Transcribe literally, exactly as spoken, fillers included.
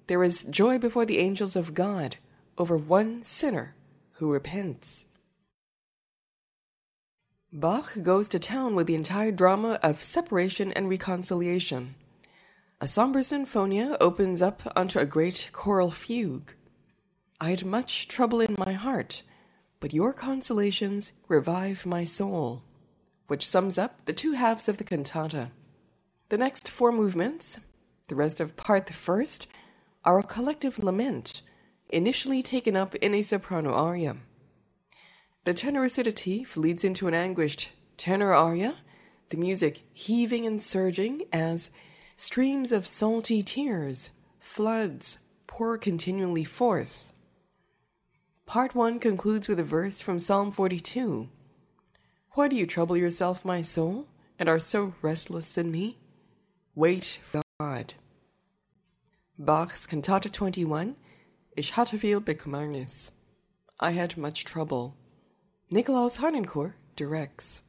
there is joy before the angels of God over one sinner who repents. Bach goes to town with the entire drama of separation and reconciliation. A somber sinfonia opens up onto a great choral fugue. I had much trouble in my heart, but your consolations revive my soul, which sums up the two halves of the cantata. The next four movements, the rest of part the first, are a collective lament, initially taken up in a soprano aria. The tenor recitative leads into an anguished tenor aria, the music heaving and surging as streams of salty tears, floods, pour continually forth. Part one concludes with a verse from Psalm forty-two. Why do you trouble yourself, my soul, and are so restless in me? Wait for God. Bach's Cantata twenty-one, Ich hatte viel Bekümmernis. I had much trouble. Nikolaus Harnoncourt directs.